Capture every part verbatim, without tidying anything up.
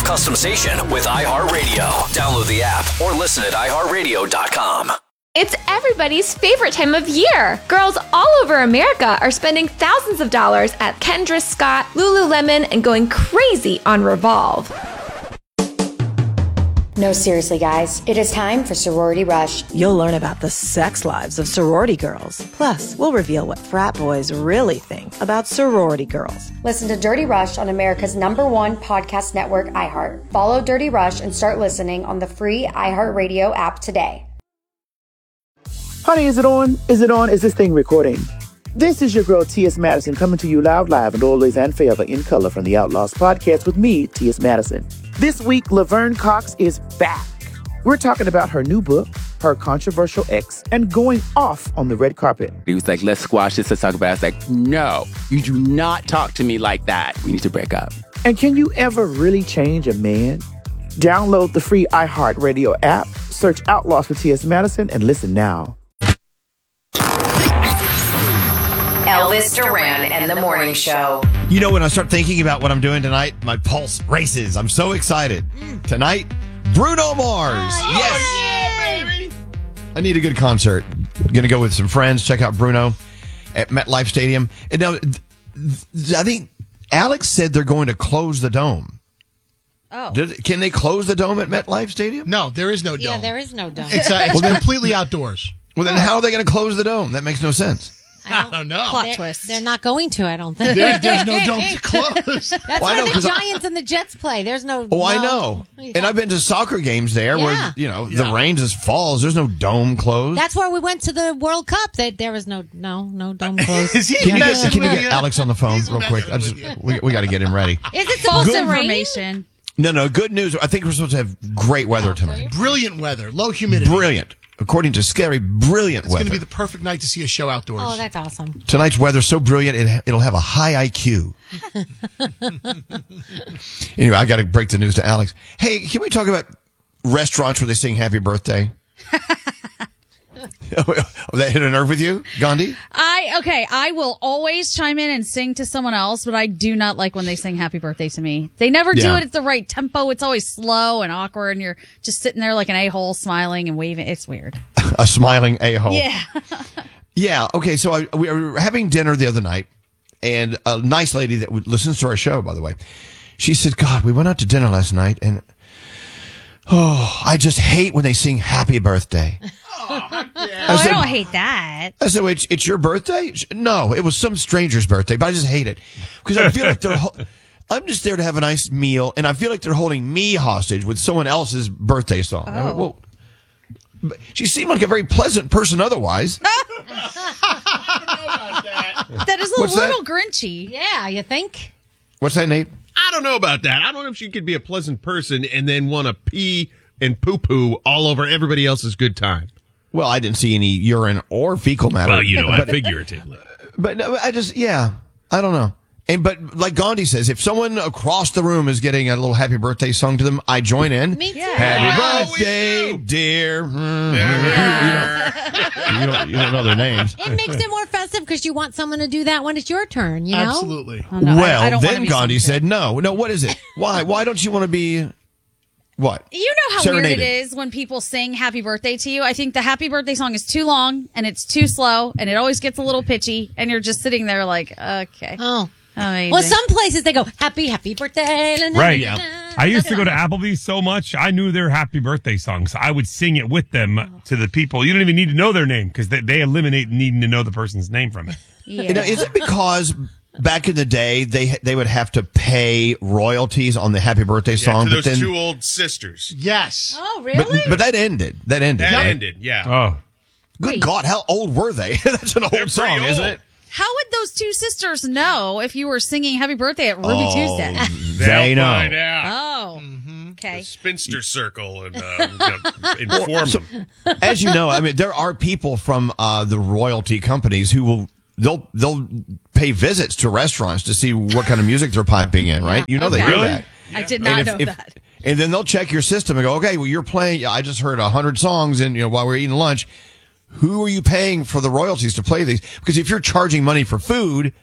customization with iHeartRadio. Download the app or listen at i heart radio dot com. It's everybody's favorite time of year. Girls all over America are spending thousands of dollars at Kendra Scott, Lululemon, and going crazy on Revolve. No, seriously, guys. It is time for Sorority Rush. You'll learn about the sex lives of sorority girls. Plus, we'll reveal what frat boys really think about sorority girls. Listen to Dirty Rush on America's number one podcast network, iHeart. Follow Dirty Rush and start listening on the free iHeartRadio app today. Honey, is it on? Is it on? Is this thing recording? This is your girl, T S. Madison, coming to you loud, live, and always and forever in color from the Outlaws podcast with me, T S. Madison. This week, Laverne Cox is back. We're talking about her new book, her controversial ex, and going off on the red carpet. He was like, let's squash this, let's talk about it. I was like, no, you do not talk to me like that. We need to break up. And can you ever really change a man? Download the free iHeartRadio app, search Outlaws for T S. Madison, and listen now. Elvis Duran and the Morning Show. You know, when I start thinking about what I'm doing tonight, my pulse races. I'm so excited. Tonight, Bruno Mars. Oh, yes. Yeah, baby. I need a good concert. Going to go with some friends, check out Bruno at MetLife Stadium. And now, I think Alex said they're going to close the dome. Oh. Did, can they close the dome at MetLife Stadium? No, there is no dome. Yeah, there is no dome. It's, uh, it's completely outdoors. Well, then how are they going to close the dome? That makes no sense. I don't, I don't know. Plot twist. They're not going to, I don't think. There, there's no dome to close. That's well, why know, the I, Giants and the Jets play. There's no. Oh, no, I know. And I've been to soccer games there yeah. where, you know, Yeah. the rain just falls. There's no dome closed. That's where we went to the World Cup. That there was no, no, no dome closed. Is he Can you get, messing can you with get you? Alex on the phone He's real quick? I messing just, with you. we we got to get him ready. Is it supposed Good to rain? information. No, no, good news. I think we're supposed to have great weather tonight. Brilliant weather, low humidity. Brilliant. According to Scary, brilliant It's weather. going to be the perfect night to see a show outdoors. Oh, that's awesome. Tonight's weather's so brilliant, it, it'll have a high I Q. Anyway, I got to break the news to Alex. Hey, can we talk about restaurants where they sing happy birthday? That hit a nerve with you, Gandhi? I, okay, I will always chime in and sing to someone else, but I do not like when they sing happy birthday to me. They never do Yeah. it at the right tempo. It's always slow and awkward, and you're just sitting there like an a-hole smiling and waving. It's weird. A smiling a-hole. Yeah. Yeah, okay, so I, we were having dinner the other night, and a nice lady that listens to our show, by the way, she said, God, we went out to dinner last night, and oh, I just hate when they sing happy birthday. Oh, I I said- don't hate that. I said, it's, it's your birthday? She- No, it was some stranger's birthday, but I just hate it. Because I feel like they're, ho- I'm just there to have a nice meal, and I feel like they're holding me hostage with someone else's birthday song. I went, well, but she seemed like a very pleasant person otherwise. That is a What's little that? grinchy. Yeah, you think? What's that, Nate? I don't know about that. I don't know if she could be a pleasant person and then want to pee and poo-poo all over everybody else's good time. Well, I didn't see any urine or fecal matter. Well, you know, I but, figuratively. but no, I just, yeah, I don't know. And but like Gandhi says, if someone across the room is getting a little happy birthday sung to them, I join in. Me too. Happy Yeah. birthday, Oh, we do. dear. Yeah. You don't, you don't know their names. It makes it more festive because you want someone to do that when it's your turn, you know? Absolutely. Oh, no, I- well, I don't wanna then be Gandhi sung to. said, no. No, what is it? Why? Why don't you want to be, what? You know how Serenaded. weird it is when people sing happy birthday to you. I think the happy birthday song is too long and it's too slow and it always gets a little pitchy and you're just sitting there like, okay. Oh. Amazing. Well, some places they go, happy, happy birthday. na, na, Right. na, na. I used to go to Applebee's so much, I knew their happy birthday songs. I would sing it with them to the people. You don't even need to know their name because they, they eliminate needing to know the person's name from it. Yeah. You know, is it because back in the day they they would have to pay royalties on the happy birthday Yeah, song, to but those then two old sisters. Yes. Oh, but, really? but that ended. That ended. That right? ended, yeah. Oh. Good Wait. God, how old were they? That's an old They're song, pretty isn't old. it? How would those two sisters know if you were singing happy birthday at Ruby Oh, Tuesday? They They'll know. find out. Oh, The okay. spinster circle and uh, you know, inform So, them. as you know, I mean, there are people from uh, the royalty companies who will they'll they'll pay visits to restaurants to see what kind of music they're piping in, right? You know they Okay. do Really? that. I did And not if- know if- that. And then they'll check your system and go, okay, well, you're playing. yeah, I just heard a hundred songs, and you know, while we're eating lunch, who are you paying for the royalties to play these? Because if you're charging money for food,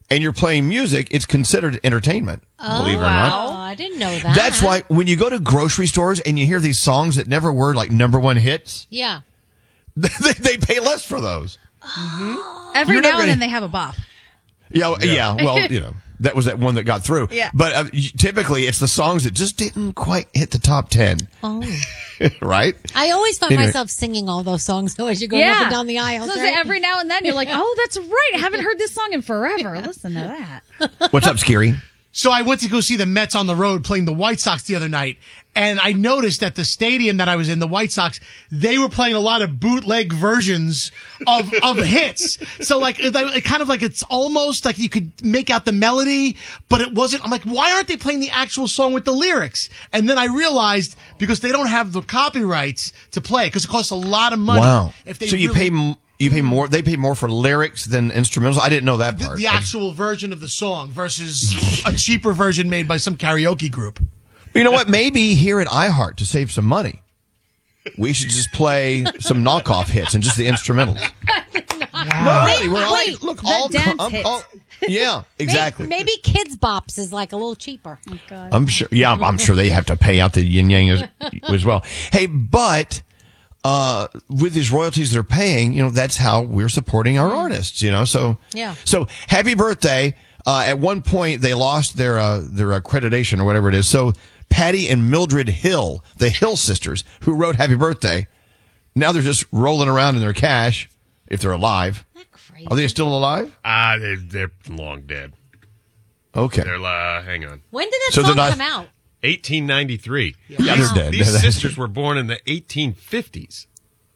and you're playing music, it's considered entertainment. Oh, believe it or wow. not. I didn't know that. That's why when you go to grocery stores and you hear these songs that never were like number one hits, Yeah. they, they pay less for those. Every You're now not and gonna- then they have a bop. Yeah, yeah. Well, you know, that was that one that got through. Yeah. But uh, typically, it's the songs that just didn't quite hit the top ten. Oh. Right? I always find Anyway. myself singing all those songs though as you're going Yeah. up and down the aisles. So right? every now and then you're like, oh, that's right. I haven't heard this song in forever. Listen to that. What's up, Scary? So I went to go see the Mets on the road playing the White Sox the other night, and I noticed at the stadium that I was in, the White Sox, they were playing a lot of bootleg versions of of hits. So like, it, it kind of like it's almost like you could make out the melody, but it wasn't. I'm like, why aren't they playing the actual song with the lyrics? And then I realized because they don't have the copyrights to play, because it costs a lot of money. Wow. If they so you really- pay m- you pay more. They pay more for lyrics than instrumentals. I didn't know that the, part. the actual version of the song versus a cheaper version made by some karaoke group. You know what? Maybe here at iHeart, to save some money, we should just play some knockoff hits and just the instrumentals. No, really, we're all Wait, look the all, dance I'm- hits. all- yeah, exactly. Maybe, maybe Kids Bops is like a little cheaper. Oh, God. I'm sure. Yeah, I'm sure they have to pay out the yin yang as, as well. Hey, but uh, with these royalties they're paying, you know, that's how we're supporting our artists. You know, so Yeah. So happy birthday. Uh, at one point, they lost their uh, their accreditation or whatever it is. So Patty and Mildred Hill, the Hill sisters, who wrote "Happy Birthday," now they're just rolling around in their cash if they're alive. Are they still alive? Ah, uh, they're, they're long dead. Okay. They're, uh, hang on. When did that So they're song not- come out? eighteen ninety-three. Yeah, they're dead. These sisters were born in the eighteen fifties.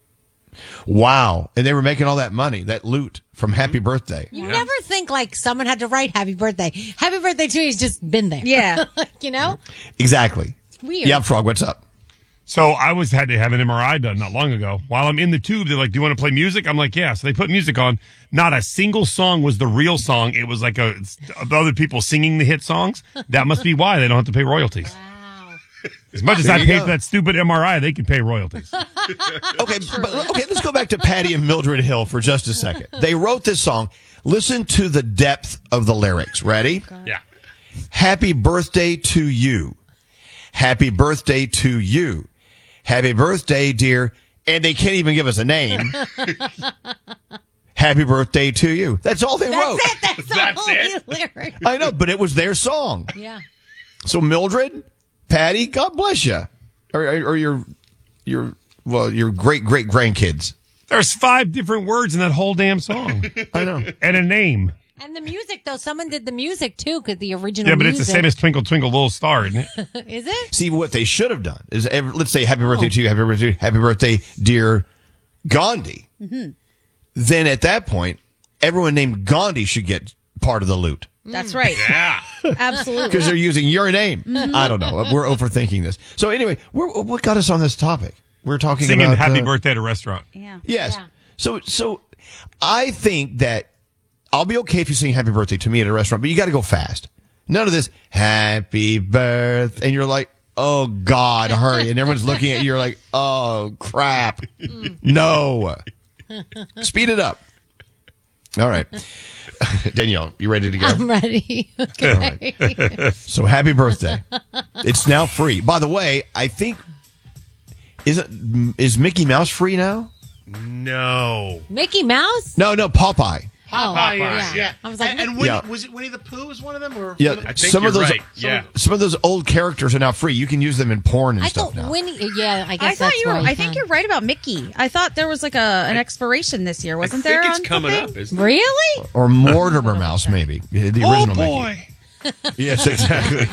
Wow. And they were making all that money, that loot from Happy Birthday. You never think like someone had to write "Happy Birthday." Happy Birthday to you has just been there. Yeah. You know. Exactly. Weird. Yeah, Frog, what's up? So I was had to have an M R I done not long ago. While I'm in the tube, they're like, "Do you want to play music?" I'm like, "Yeah." So they put music on. Not a single song was the real song. It was like a the other people singing the hit songs. That must be why they don't have to pay royalties. Wow. As much as There I you paid go. for that stupid M R I, they can pay royalties. Okay, but, okay, let's go back to Patty and Mildred Hill for just a second. They wrote this song. Listen to the depth of the lyrics. Ready? Yeah. Happy birthday to you. Happy birthday to you. Happy birthday, dear. And they can't even give us a name. Happy birthday to you. That's all they That's wrote. it. That's, the That's only it. lyric. I know, but it was their song. Yeah. So Mildred, Patty, God bless you, or, or your your well your great great grandkids. There's five different words in that whole damn song. I know. And a name. And the music, though, someone did the music too, because the original. Yeah, but it's music. the same as Twinkle Twinkle Little Star, isn't it? Is it? See, what they should have done is, ev- let's say, happy birthday to you, happy birthday, happy birthday, dear Gandhi. Mm-hmm. Then at that point, everyone named Gandhi should get part of the loot That's right. Yeah. Absolutely. because they're using your name. Mhm. I don't know. We're overthinking this. So anyway, we're, what got us on this topic? We're talking Singing about Happy uh, Birthday at a restaurant. Yeah. Yes. So, so I think that I'll be okay if you sing happy birthday to me at a restaurant, but you got to go fast. None of this happy birthday. And you're like, oh God, hurry. And everyone's looking at you. You're like, oh crap. No. Speed it up. All right. Danielle, you ready to go? I'm ready. Okay. So happy birthday. It's now free. By the way, I think, is it, is Mickey Mouse free now? No. Mickey Mouse? No, no, Popeye. Oh, Popeye, yeah. yeah. I was like, and, and Winnie, Yeah. was it Winnie the Pooh? Was one of them, or Yeah, I think some of you're those, right. some, Yeah. some of those old characters are now free. You can use them in porn and I stuff thought now. Winnie. Yeah, I guess I thought that's you were. where I think you're right about Mickey. I thought there was like a an expiration this year, wasn't I think there? it's on coming something? up, isn't it? Really? Or Mortimer Mouse, maybe the original. Oh, boy. Mickey. Yes, exactly.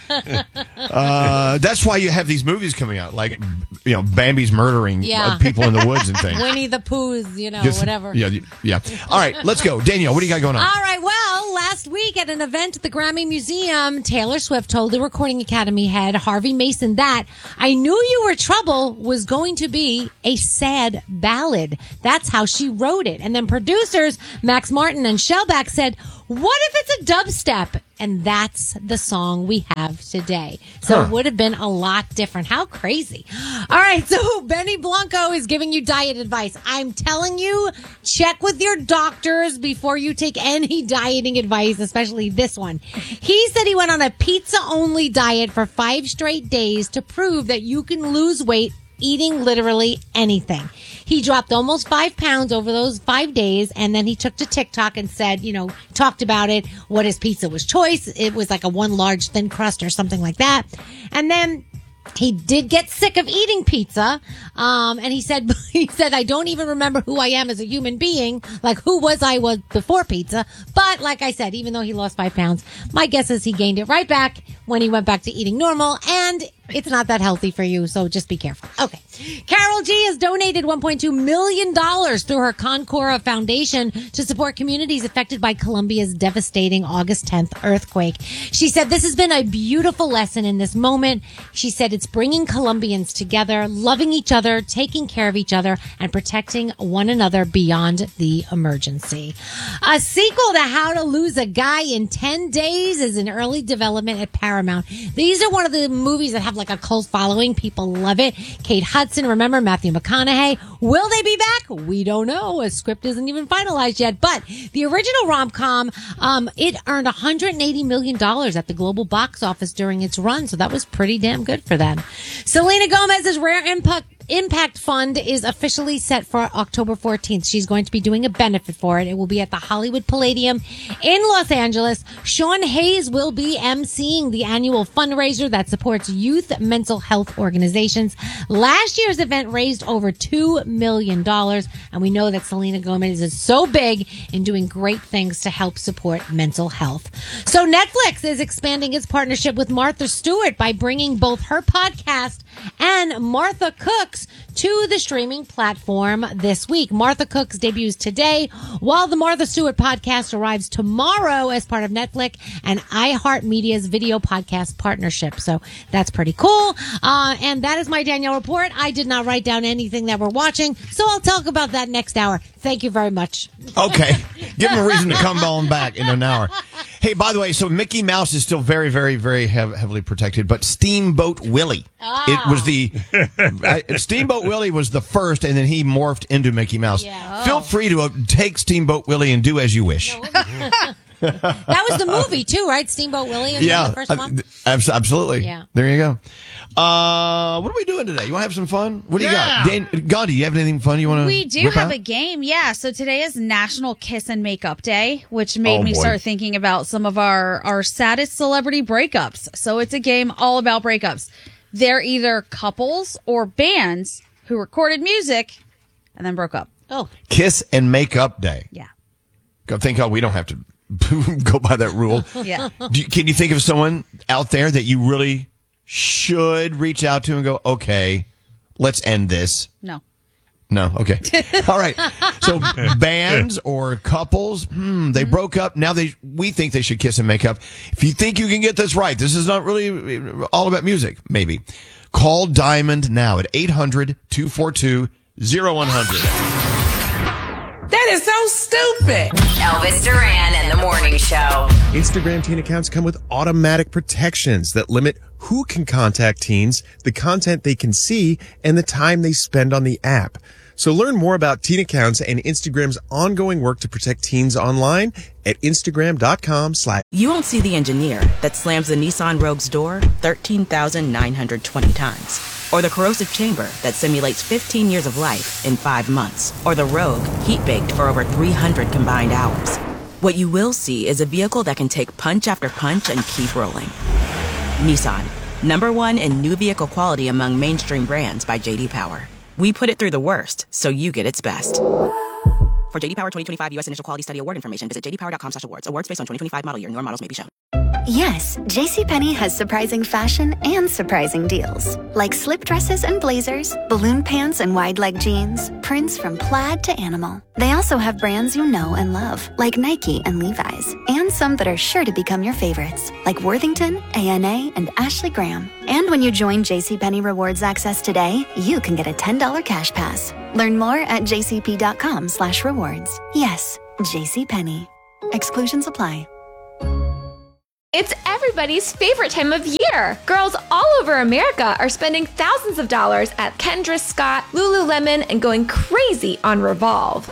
uh, that's why you have these movies coming out, like you know, Bambi's murdering Yeah. uh, people in the woods and things. Winnie the Pooh's, you know, Just- whatever. Yeah, yeah. All right, let's go, Danielle. What do you got going on? All right. Well, last week at an event at the Grammy Museum, Taylor Swift told the Recording Academy head, Harvey Mason, that I Knew You Were Trouble was going to be a sad ballad. That's how she wrote it. And then producers Max Martin and Shellback said, What if it's a dubstep? And that's the song we have today. So Huh. it would have been a lot different. How crazy. All right, so Benny Blanco is giving you diet advice. I'm telling you, check with your doctors before you take any dieting advice, especially this one. He said he went on a pizza-only diet for five straight days to prove that you can lose weight eating literally anything. He dropped almost five pounds over those five days, and then he took to TikTok and said, you know, talked about it, what his pizza was choice. It was like a one large thin crust or something like that. And then he did get sick of eating pizza, um, and he said, he said, I don't even remember who I am as a human being, like who was I was before pizza. But like I said, even though he lost five pounds, my guess is he gained it right back when he went back to eating normal, and it's not that healthy for you, so just be careful. Okay. Carol G has donated one point two million dollars through her Concora Foundation to support communities affected by Colombia's devastating August tenth earthquake. She said, this has been a beautiful lesson in this moment. She said it's bringing Colombians together, loving each other, taking care of each other, and protecting one another beyond the emergency. A sequel to How to Lose a Guy in ten days is in early development at Paramount. These are one of the movies that have like a cult following. People love it. Kate Hudson, remember Matthew McConaughey. Will they be back? We don't know. A script isn't even finalized yet. But the original rom-com, um, it earned one hundred eighty million dollars at the global box office during its run. So that was pretty damn good for them. Selena Gomez's Rare Impact Impact Fund is officially set for October fourteenth. She's going to be doing a benefit for it. It will be at the Hollywood Palladium in Los Angeles. Sean Hayes will be emceeing the annual fundraiser that supports youth mental health organizations. Last year's event raised over two million dollars, and we know that Selena Gomez is so big in doing great things to help support mental health. So Netflix is expanding its partnership with Martha Stewart by bringing both her podcast and Martha Cooks to the streaming platform this week. Martha Cooks debuts today, while the Martha Stewart podcast arrives tomorrow as part of Netflix and iHeartMedia's video podcast partnership. So that's pretty cool. Uh, and that is my Danielle report. I did not write down anything that we're watching, so I'll talk about that next hour. Thank you very much. Okay. Give him a reason to come on back in an hour. Hey, by the way, so Mickey Mouse is still very, very, very hev- heavily protected, but Steamboat Willie, Ah. it was the, uh, Steamboat Willie was the first, and then he morphed into Mickey Mouse. Yeah. Feel free to uh, take Steamboat Willie and do as you wish. That was the movie too, right? Steamboat Willie in Yeah, the first one? uh, abs- absolutely. Yeah. There you go. Uh, what are we doing today? You want to have some fun? What do you Yeah. got? Dan, Gandhi, you have anything fun you want to We do have a game, yeah. So today is National Kiss and Makeup Day, which made Oh, me boy. start thinking about some of our, our saddest celebrity breakups. So it's a game all about breakups. They're either couples or bands who recorded music and then broke up. Oh. Kiss and Makeup Day. Yeah. Go thank God we don't have to go by that rule. Yeah. Do you, can you think of someone out there that you really should reach out to and go, okay, let's end this? No. No. Okay. All right. So bands or couples, hmm, they broke up. Now they, we think they should kiss and make up. If you think you can get this right, this is not really all about music, maybe. Call Diamond now at eight hundred, two four two, oh one hundred. That is so stupid. Elvis Duran and the Morning Show. Instagram teen accounts come with automatic protections that limit who can contact teens, the content they can see, and the time they spend on the app. So learn more about teen accounts and Instagram's ongoing work to protect teens online at Instagram.com slash. You won't see the engineer that slams the Nissan Rogue's door thirteen thousand nine hundred twenty times. Or the corrosive chamber that simulates fifteen years of life in five months. Or the Rogue heat-baked for over three hundred combined hours. What you will see is a vehicle that can take punch after punch and keep rolling. Nissan, number one in new vehicle quality among mainstream brands by J D Power. We put it through the worst, so you get its best. For J D Power twenty twenty-five U S Initial Quality Study Award information, visit j d power dot com slash awards. Awards based on twenty twenty-five model year. Newer models may be shown. Yes, JCPenney has surprising fashion and surprising deals. Like slip dresses and blazers, balloon pants and wide leg jeans, prints from plaid to animal. They also have brands you know and love, like Nike and Levi's, and some that are sure to become your favorites, like Worthington, A N A, and Ashley Graham. And when you join JCPenney Rewards Access today, you can get a ten dollars cash pass. Learn more at jcp.com slash rewards. Yes, JCPenney. Exclusions apply. It's everybody's favorite time of year. Girls all over America are spending thousands of dollars at Kendra Scott, Lululemon, and going crazy on Revolve.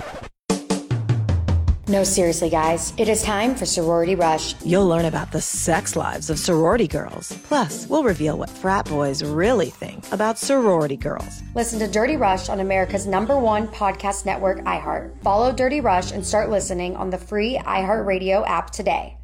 No, seriously, guys. It is time for Sorority Rush. You'll learn about the sex lives of sorority girls. Plus, we'll reveal what frat boys really think about sorority girls. Listen to Dirty Rush on America's number one podcast network, iHeart. Follow Dirty Rush and start listening on the free iHeartRadio app today.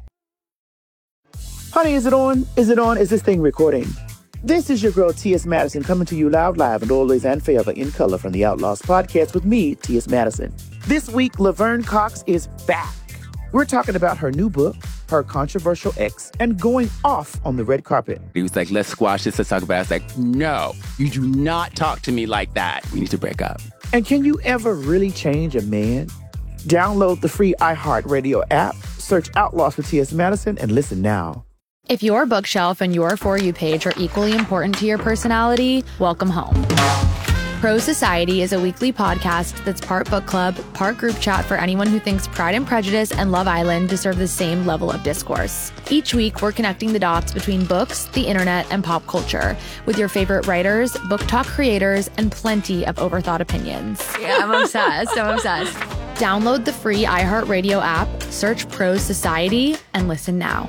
Honey, is it on? Is it on? Is this thing recording? This is your girl, T S. Madison, coming to you loud, live, and always and forever in color from the Outlaws podcast with me, T S. Madison. This week, Laverne Cox is back. We're talking about her new book, her controversial ex, and going off on the red carpet. He was like, let's squash this, let's talk about it. I was like, no, you do not talk to me like that. We need to break up. And can you ever really change a man? Download the free iHeartRadio app, search Outlaws for T S. Madison, and listen now. If your bookshelf and your For You page are equally important to your personality, welcome home. Pro Society is a weekly podcast that's part book club, part group chat for anyone who thinks Pride and Prejudice and Love Island deserve the same level of discourse. Each week, we're connecting the dots between books, the internet, and pop culture with your favorite writers, book talk creators, and plenty of overthought opinions. Yeah, I'm obsessed. I'm obsessed. Download the free iHeartRadio app, search Pro Society, and listen now.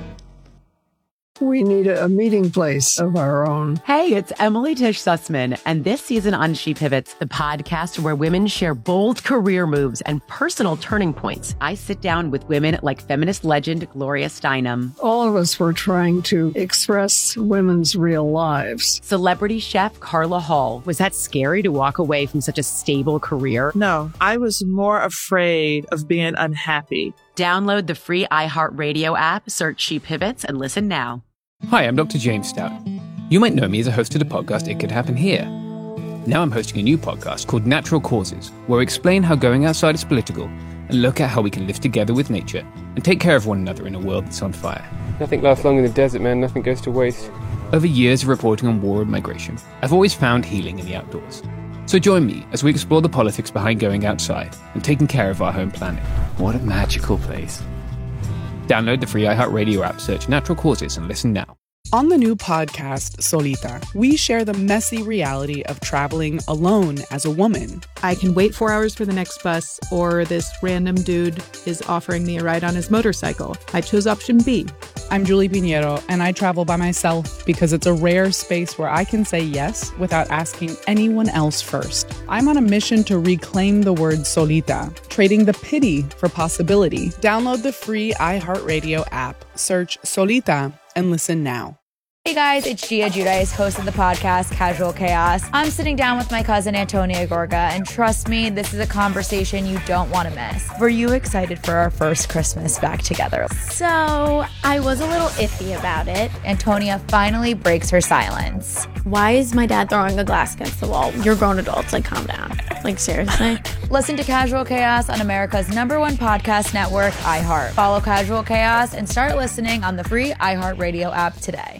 We need a, a meeting place of our own. Hey, it's Emily Tish Sussman, and this season on She Pivots, the podcast where women share bold career moves and personal turning points. I sit down with women like feminist legend Gloria Steinem. All of us were trying to express women's real lives. Celebrity chef Carla Hall. Was that scary to walk away from such a stable career? No, I was more afraid of being unhappy. Download the free iHeartRadio app, search She Pivots, and listen now. Hi, I'm Doctor James Stout. You might know me as a host of the podcast It Could Happen Here. Now I'm hosting a new podcast called Natural Causes, where we explain how going outside is political and look at how we can live together with nature and take care of one another in a world that's on fire. Nothing lasts long in the desert, man. Nothing goes to waste. Over years of reporting on war and migration, I've always found healing in the outdoors. So join me as we explore the politics behind going outside and taking care of our home planet. What a magical place. Download the free iHeartRadio app, search Natural Causes, and listen now. On the new podcast, Solita, we share the messy reality of traveling alone as a woman. I can wait four hours for the next bus, or this random dude is offering me a ride on his motorcycle. I chose option B. I'm Julie Pinheiro, and I travel by myself because it's a rare space where I can say yes without asking anyone else first. I'm on a mission to reclaim the word solita, trading the pity for possibility. Download the free iHeartRadio app, search Solita, and listen now. Hey guys, it's Gia Giudice, host of the podcast Casual Chaos. I'm sitting down with my cousin Antonia Gorga, and trust me, this is a conversation you don't want to miss. Were you excited for our first Christmas back together? So, I was a little iffy about it. Antonia finally breaks her silence. Why is my dad throwing a glass against the wall? You're grown adults, like calm down. Like seriously? Listen to Casual Chaos on America's number one podcast network, iHeart. Follow Casual Chaos and start listening on the free iHeartRadio app today.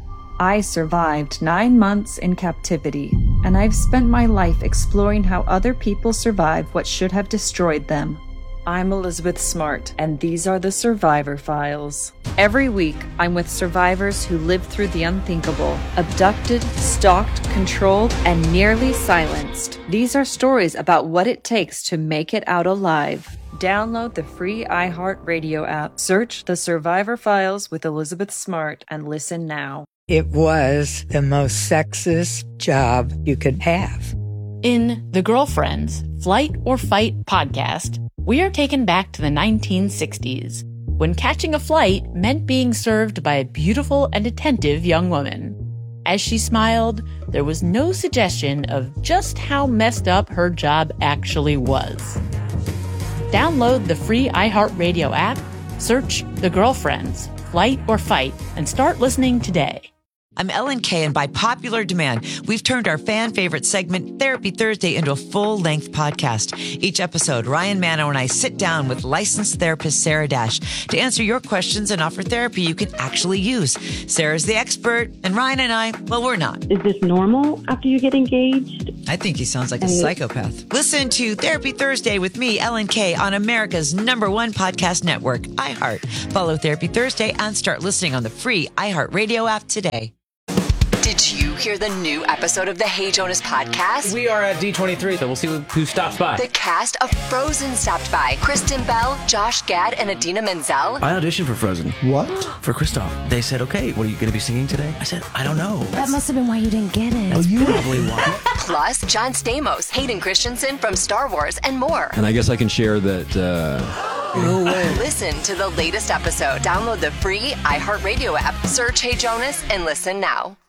I survived nine months in captivity, and I've spent my life exploring how other people survived what should have destroyed them. I'm Elizabeth Smart, and these are the Survivor Files. Every week, I'm with survivors who lived through the unthinkable, abducted, stalked, controlled, and nearly silenced. These are stories about what it takes to make it out alive. Download the free iHeartRadio app, search The Survivor Files with Elizabeth Smart, and listen now. It was the most sexist job you could have. In The Girlfriends, Flight or Fight podcast, we are taken back to the nineteen sixties, when catching a flight meant being served by a beautiful and attentive young woman. As she smiled, there was no suggestion of just how messed up her job actually was. Download the free iHeartRadio app, search The Girlfriends, Flight or Fight, and start listening today. I'm Ellen Kay, and by popular demand, we've turned our fan favorite segment, Therapy Thursday, into a full-length podcast. Each episode, Ryan Mano and I sit down with licensed therapist Sarah Dash to answer your questions and offer therapy you can actually use. Sarah's the expert, and Ryan and I, well, we're not. Is this normal after you get engaged? I think he sounds like a psychopath. Listen to Therapy Thursday with me, Ellen Kay, on America's number one podcast network, iHeart. Follow Therapy Thursday and start listening on the free iHeartRadio app today. Did you hear the new episode of the Hey Jonas podcast? We are at D twenty-three, so we'll see who stops by. The cast of Frozen stopped by. Kristen Bell, Josh Gad, and Idina Menzel. I auditioned for Frozen. What? For Kristoff. They said, okay, what are you going to be singing today? I said, I don't know. That must have been why you didn't get it. That's oh, you probably why. Plus, John Stamos, Hayden Christensen from Star Wars, and more. And I guess I can share that... Uh... No way. Listen to the latest episode. Download the free iHeartRadio app. Search Hey Jonas and listen now.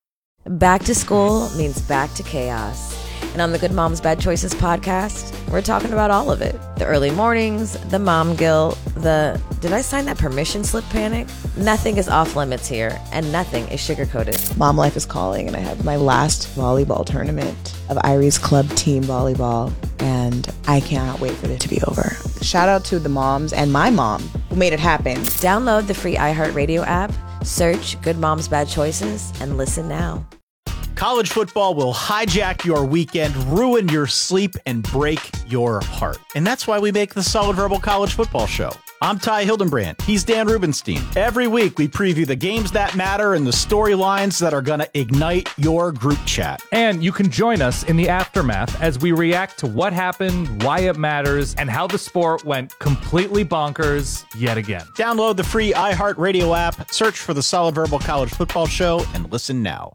Back to school means back to chaos. And on the Good Moms Bad Choices podcast, we're talking about all of it. The early mornings, the mom guilt, the did I sign that permission slip panic? Nothing is off limits here, and nothing is sugar-coated. Mom life is calling, and I have my last volleyball tournament of Irie's Club Team Volleyball, and I cannot wait for it to be over. Shout out to the moms and my mom who made it happen. Download the free iHeartRadio app, search Good Moms Bad Choices, and listen now. College football will hijack your weekend, ruin your sleep, and break your heart. And that's why we make the Solid Verbal College Football Show. I'm Ty Hildenbrand. He's Dan Rubenstein. Every week, we preview the games that matter and the storylines that are going to ignite your group chat. And you can join us in the aftermath as we react to what happened, why it matters, and how the sport went completely bonkers yet again. Download the free iHeartRadio app, search for the Solid Verbal College Football Show, and listen now.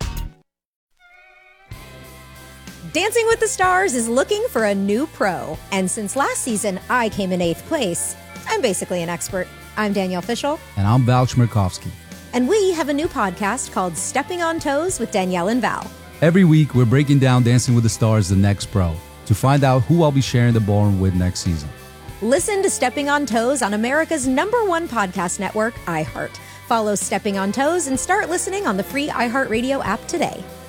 Dancing with the Stars is looking for a new pro. And since last season, I came in eighth place. I'm basically an expert. I'm Danielle Fishel. And I'm Val Chmerkovsky. And we have a new podcast called Stepping on Toes with Danielle and Val. Every week, we're breaking down Dancing with the Stars, the next pro, to find out who I'll be sharing the ballroom with next season. Listen to Stepping on Toes on America's number one podcast network, iHeart. Follow Stepping on Toes and start listening on the free iHeartRadio app today.